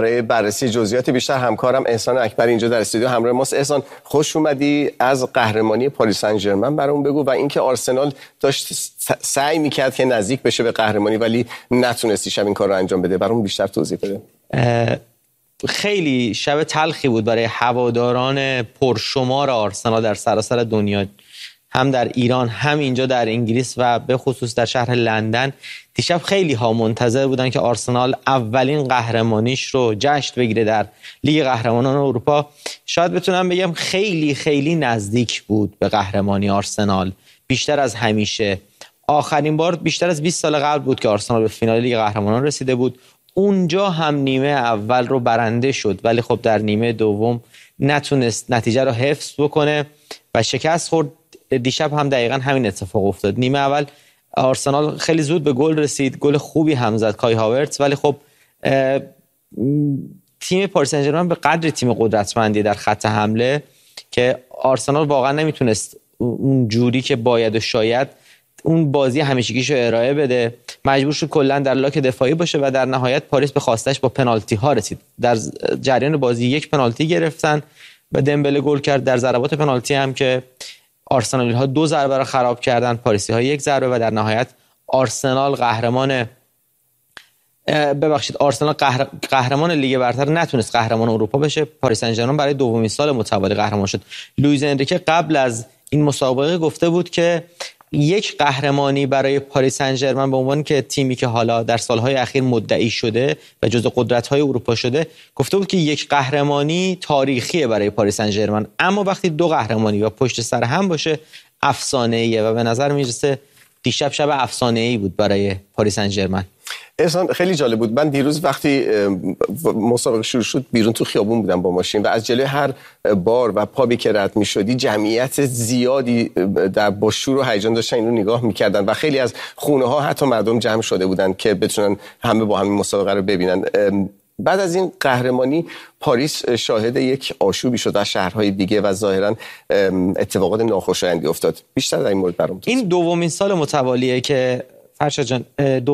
برای بررسی جزئیات بیشتر همکارم احسان اکبری اینجا در استودیو همراه ماست. احسان خوش اومدی. از قهرمانی پاریس سن ژرمن برام بگو و اینکه آرسنال داشت سعی میکرد که نزدیک بشه به قهرمانی ولی نتونست شب این کار رو انجام بده. برام بیشتر توضیح بده. خیلی شب تلخی بود برای هواداران پرشمار آرسنال در سراسر دنیا، هم در ایران هم اینجا در انگلیس و به خصوص در شهر لندن. دیشب خیلی ها منتظر بودن که آرسنال اولین قهرمانیش رو جشن بگیره در لیگ قهرمانان اروپا. شاید بتونم بگم خیلی خیلی نزدیک بود به قهرمانی آرسنال، بیشتر از همیشه. آخرین بار بیشتر از 20 سال قبل بود که آرسنال به فینال لیگ قهرمانان رسیده بود. اونجا هم نیمه اول رو برنده شد ولی خب در نیمه دوم نتونست نتیجه رو حفظ بکنه و شکست خورد. دیشب هم دقیقاً همین اتفاق افتاد. نیمه اول آرسنال خیلی زود به گل رسید، گل خوبی هم زد کای هاورتز، ولی خب تیم پاریس سن ژرمن به قدر تیم قدرتمندی در خط حمله که آرسنال واقعا نمیتونست اون جوری که باید و شاید اون بازی همیشگیشو ارائه بده، مجبور شد کلا در لاک دفاعی باشه و در نهایت پاریس به خواستش با پنالتی ها رسید. در جریان بازی یک پنالتی گرفتن و دمبله گل کرد. در ضربات پنالتی هم که آرسنالی ها 2 ضربه را خراب کردن، پاریسی ها 1 ضربه و در نهایت آرسنال قهرمان لیگ برتر نتونست قهرمان اروپا بشه. پاریس سن ژرمن برای دومین سال متوالی قهرمان شد. لوئیز انریکه قبل از این مسابقه گفته بود که یک قهرمانی برای پاریس سن ژرمن به عنوان که تیمی که حالا در سالهای اخیر مدعی شده و جزو قدرت‌های اروپا شده، گفته بود که یک قهرمانی تاریخیه برای پاریس سن ژرمن، اما وقتی 2 قهرمانی و پشت سر هم باشه افسانه‌ایه و به نظر میرسه دیشب شب افسانه‌ای بود برای پاریس سن ژرمن. احسان خیلی جالب بود. من دیروز وقتی مسابقه شروع شد بیرون تو خیابون بودم با ماشین و از جلوی هر بار و پابی که رد می‌شدی جمعیت زیادی با شور و هیجان داشتن این رو نگاه می‌کردن و خیلی از خونه‌ها حتی مردم جمع شده بودن که بتونن همه با همین مسابقه رو ببینن. بعد از این قهرمانی پاریس شاهد یک آشوبی شد در شهرهای دیگه و ظاهراً اتفاقات ناخوشایندی افتاد. بیشتر در این مورد برام این دومین سال متوالیه که فرشاد جان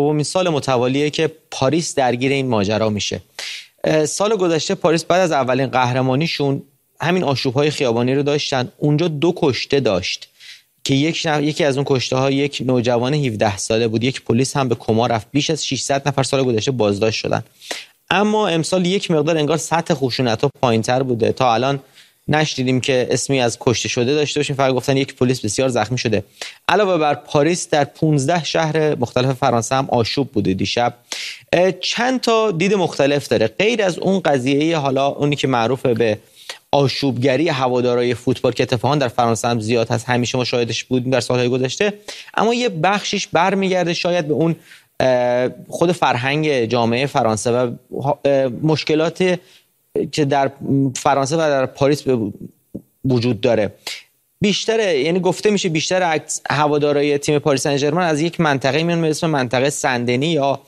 پاریس درگیر این ماجرا میشه. سال گذشته پاریس بعد از اولین قهرمانیشون همین آشوب‌های خیابانی رو داشتن. اونجا 2 کشته داشت که یکی از اون کشته ها یک نوجوان 17 ساله بود. یک پلیس هم به کما رفت. بیش از 600 نفر سال گذشته بازداشت شدن. اما امسال یک مقدار انگار سطح خشونت‌ها پایین‌تر بوده. تا الان نشدیدیم که اسمی از کشته شده داشته باشیم، فقط گفتن یک پلیس بسیار زخمی شده. علاوه بر پاریس در 15 شهر مختلف فرانسه هم آشوب بوده دیشب. چند تا دید مختلف داره غیر از اون قضیه حالا اونی که معروفه به آشوبگری هوادارهای فوتبال که اتفاقا در فرانسه هم زیاد هست، همیشه ما شاهدش بودیم در سالهای گذشته، اما یه بخشیش برمیگرده شاید به اون خود فرهنگ جامعه فرانسه و مشکلات که در فرانسه و در پاریس وجود داره. یعنی گفته میشه بیشتر هوادارهای تیم پاریس سن ژرمن از یک منطقه میان به اسم منطقه سندنی یا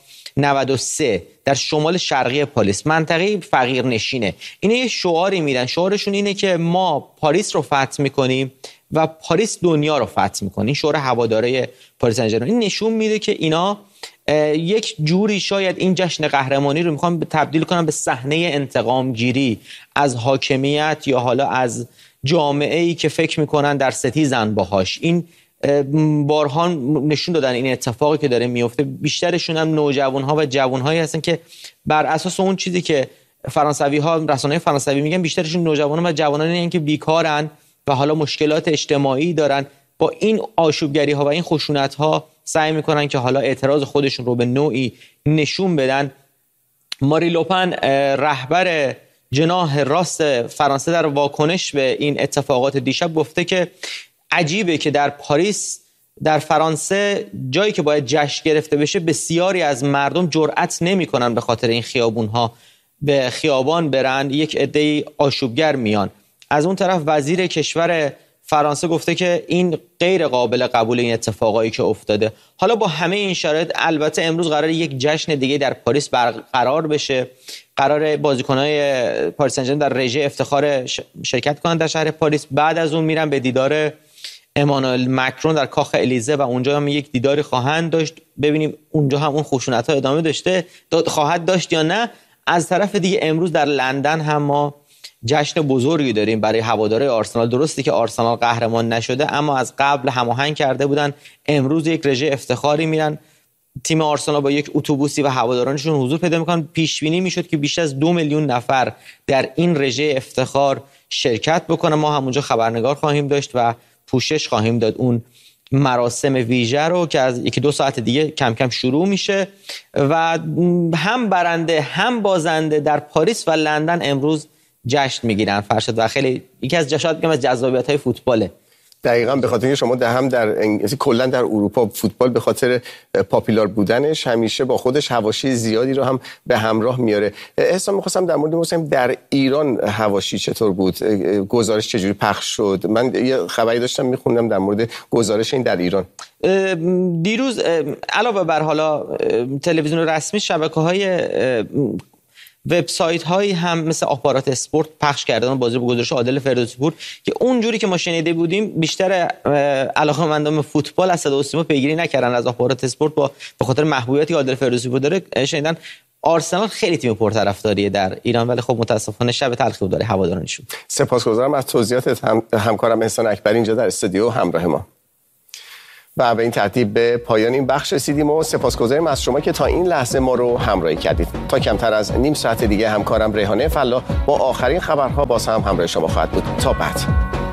93 در شمال شرقی پاریس، منطقه فقیرنشینه. اینا یه شعاری میدن، شعارشون اینه که ما پاریس رو فتح میکنیم و پاریس دنیا رو فتح میکنه. این شعار هوادارهای پاریس سن ژرمن. این نشون میده که اینا یک جوری شاید این جشن قهرمانی رو میخوان تبدیل کنن به صحنه انتقام گیری از حاکمیت یا حالا از جامعه‌ای که فکر میکنن در ستیزن باهاش. این بارها نشون دادن این اتفاقی که داره میفته. بیشترشون هم نوجوان‌ها و جوان‌هایی هستن که بر اساس اون چیزی که فرانسوی‌ها، رسانه‌های فرانسوی میگن، بیشترشون نوجوانان و جوانانی هستن که بیکارن و حالا مشکلات اجتماعی دارن. با این آشوبگری‌ها و این خشونت‌ها سعی میکنن که حالا اعتراض خودشون رو به نوعی نشون بدن. ماری لوپن رهبر جناح راست فرانسه در واکنش به این اتفاقات دیشب گفته که عجیبه که در پاریس، در فرانسه، جایی که باید جشن گرفته بشه، بسیاری از مردم جرأت نمیکنن به خاطر این خیابونها به خیابان برن، یک عده آشوبگر میان. از اون طرف وزیر کشور فرانسه گفته که این غیر قابل قبول این اتفاقایی که افتاده. حالا با همه این شرایط البته امروز قراره یک جشن دیگه در پاریس برقرار بشه. قراره بازیکن‌های پاریس سن ژرمن در رژه افتخار شرکت کنن در شهر پاریس. بعد از اون میرن به دیدار امانوئل مکرون در کاخ الیزه و اونجا هم یک دیداری خواهند داشت. ببینیم اونجا هم اون خشونت‌ها ادامه خواهد داشت یا نه. از طرف دیگه امروز در لندن هم ما جشن بزرگی داریم برای هوادارهای آرسنال. درسته که آرسنال قهرمان نشده، اما از قبل هماهنگ کرده بودن امروز یک رژه افتخاری میرن. تیم آرسنال با یک اتوبوسی و هوادارانشون حضور پیدا میکنن. پیش بینی میشد که بیش از 2 میلیون نفر در این رژه افتخار شرکت بکنه. ما همونجا خبرنگار خواهیم داشت و پوشش خواهیم داد اون مراسم ویژه رو که از 1-2 ساعت دیگه کم کم شروع میشه و هم برنده هم بازنده در پاریس و لندن امروز جشن میگیرن فرشاد و خیلی یکی از شاید بگم از جذابیت‌های فوتباله. دقیقاً به خاطر اینکه شما کلا در اروپا فوتبال به خاطر پاپولار بودنش همیشه با خودش حواشی زیادی رو هم به همراه میاره. احسان می‌خواستم در مورد مثلا در ایران حواشی چطور بود؟ گزارش چجوری پخش شد؟ من یه خبری داشتم می‌خوندم در مورد گزارش این در ایران. دیروز علاوه بر حالا تلویزیون رسمی، شبکه‌های وبسایت هایی هم مثل آپارات اسپورت پخش کردن بازی با گزارش عادل فردوسی پور که اونجوری که ما شنیده بودیم بیشتر علاقه‌مندان فوتبال از صدا و سیما پیگیری نکردن از آپارات اسپورت به خاطر محبوبیتی که عادل فردوسی پور داره. شنیدن آرسنال خیلی تیم پرطرفداریه در ایران، ولی خب متاسفانه شب تلخی داره هوادارانشون. سپاسگزارم از توضیحات همکارم احسان اکبری اینجا در استودیو همراه ما. و به این ترتیب به پایان این بخش رسیدیم و سپاسگزاریم از شما که تا این لحظه ما رو همراهی کردید. تا کمتر از نیم ساعت دیگه همکارم ریحانه فلاح با آخرین خبرها باز هم همراه شما خواهد بود. تا بعد.